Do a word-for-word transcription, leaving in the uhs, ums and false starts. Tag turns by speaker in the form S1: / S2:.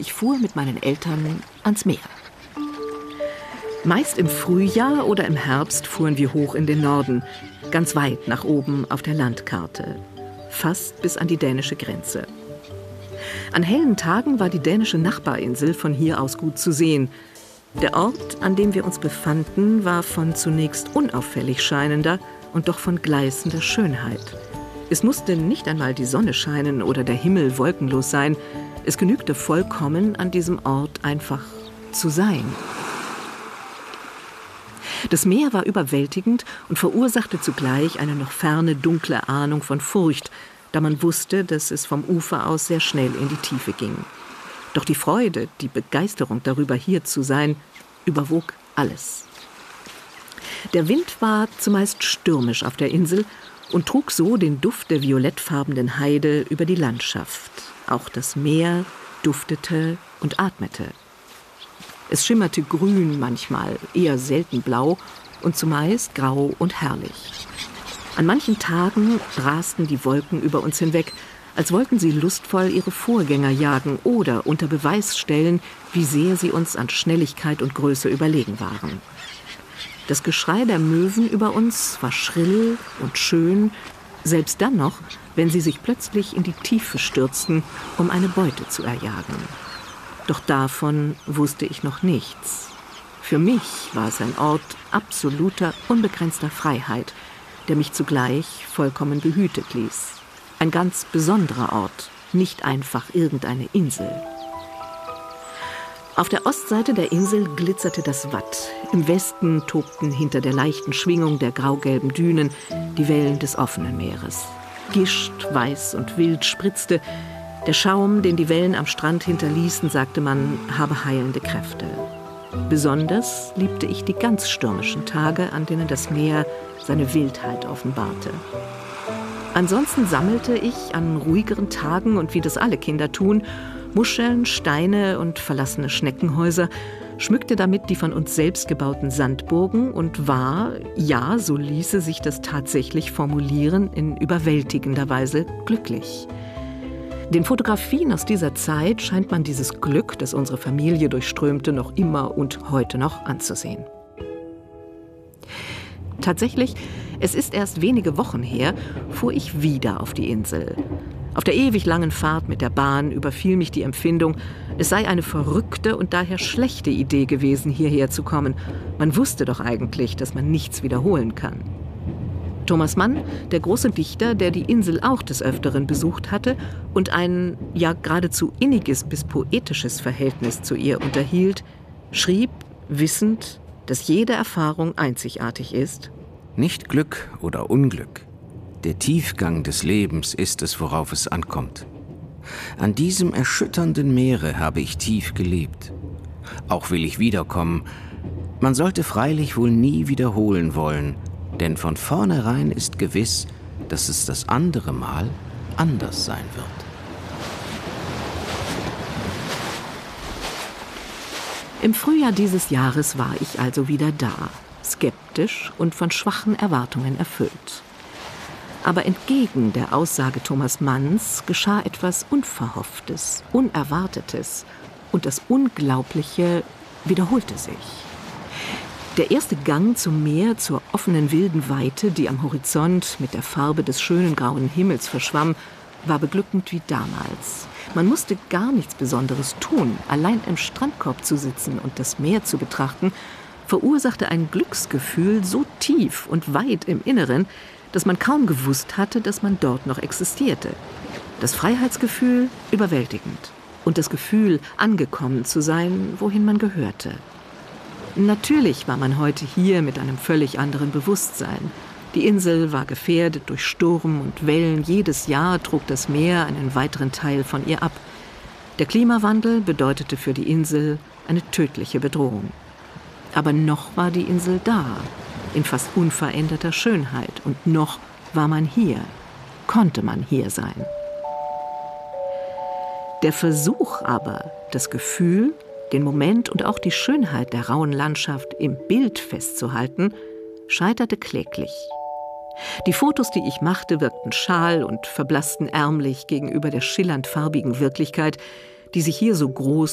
S1: ich fuhr mit meinen Eltern ans Meer. Meist im Frühjahr oder im Herbst fuhren wir hoch in den Norden, ganz weit nach oben auf der Landkarte, fast bis an die dänische Grenze. An hellen Tagen war die dänische Nachbarinsel von hier aus gut zu sehen. Der Ort, an dem wir uns befanden, war von zunächst unauffällig scheinender und doch von gleißender Schönheit. Es musste nicht einmal die Sonne scheinen oder der Himmel wolkenlos sein. Es genügte vollkommen, an diesem Ort einfach zu sein. Das Meer war überwältigend und verursachte zugleich eine noch ferne, dunkle Ahnung von Furcht, da man wusste, dass es vom Ufer aus sehr schnell in die Tiefe ging. Doch die Freude, die Begeisterung darüber, hier zu sein, überwog alles. Der Wind war zumeist stürmisch auf der Insel und trug so den Duft der violettfarbenen Heide über die Landschaft. Auch das Meer duftete und atmete. Es schimmerte grün manchmal, eher selten blau und zumeist grau und herrlich. An manchen Tagen rasten die Wolken über uns hinweg, als wollten sie lustvoll ihre Vorgänger jagen oder unter Beweis stellen, wie sehr sie uns an Schnelligkeit und Größe überlegen waren. Das Geschrei der Möwen über uns war schrill und schön, selbst dann noch, wenn sie sich plötzlich in die Tiefe stürzten, um eine Beute zu erjagen. Doch davon wusste ich noch nichts. Für mich war es ein Ort absoluter, unbegrenzter Freiheit, der mich zugleich vollkommen behütet ließ. Ein ganz besonderer Ort, nicht einfach irgendeine Insel. Auf der Ostseite der Insel glitzerte das Watt. Im Westen tobten hinter der leichten Schwingung der graugelben Dünen die Wellen des offenen Meeres. Gischt, weiß und wild spritzte. Der Schaum, den die Wellen am Strand hinterließen, sagte man, habe heilende Kräfte. Besonders liebte ich die ganz stürmischen Tage, an denen das Meer seine Wildheit offenbarte. Ansonsten sammelte ich an ruhigeren Tagen, und wie das alle Kinder tun, Muscheln, Steine und verlassene Schneckenhäuser, schmückte damit die von uns selbst gebauten Sandburgen und war, ja, so ließe sich das tatsächlich formulieren, in überwältigender Weise glücklich. Den Fotografien aus dieser Zeit scheint man dieses Glück, das unsere Familie durchströmte, noch immer und heute noch anzusehen. Tatsächlich, es ist erst wenige Wochen her, fuhr ich wieder auf die Insel. Auf der ewig langen Fahrt mit der Bahn überfiel mich die Empfindung, es sei eine verrückte und daher schlechte Idee gewesen, hierher zu kommen. Man wusste doch eigentlich, dass man nichts wiederholen kann. Thomas Mann, der große Dichter, der die Insel auch des Öfteren besucht hatte und ein ja geradezu inniges bis poetisches Verhältnis zu ihr unterhielt, schrieb, wissend, dass jede Erfahrung einzigartig ist:
S2: Nicht Glück oder Unglück. Der Tiefgang des Lebens ist es, worauf es ankommt. An diesem erschütternden Meere habe ich tief gelebt. Auch will ich wiederkommen. Man sollte freilich wohl nie wiederholen wollen, denn von vornherein ist gewiss, dass es das andere Mal anders sein wird.
S1: Im Frühjahr dieses Jahres war ich also wieder da, skeptisch und von schwachen Erwartungen erfüllt. Aber entgegen der Aussage Thomas Manns geschah etwas Unverhofftes, Unerwartetes, und das Unglaubliche wiederholte sich. Der erste Gang zum Meer, zur offenen wilden Weite, die am Horizont mit der Farbe des schönen grauen Himmels verschwamm, war beglückend wie damals. Man musste gar nichts Besonderes tun. Allein im Strandkorb zu sitzen und das Meer zu betrachten, verursachte ein Glücksgefühl so tief und weit im Inneren, dass man kaum gewusst hatte, dass man dort noch existierte. Das Freiheitsgefühl überwältigend und das Gefühl, angekommen zu sein, wohin man gehörte. Natürlich war man heute hier mit einem völlig anderen Bewusstsein. Die Insel war gefährdet durch Sturm und Wellen. Jedes Jahr trug das Meer einen weiteren Teil von ihr ab. Der Klimawandel bedeutete für die Insel eine tödliche Bedrohung. Aber noch war die Insel da, in fast unveränderter Schönheit. Und noch war man hier, konnte man hier sein. Der Versuch aber, das Gefühl, den Moment und auch die Schönheit der rauen Landschaft im Bild festzuhalten, scheiterte kläglich. Die Fotos, die ich machte, wirkten schal und verblassten ärmlich gegenüber der schillernd farbigen Wirklichkeit, die sich hier so groß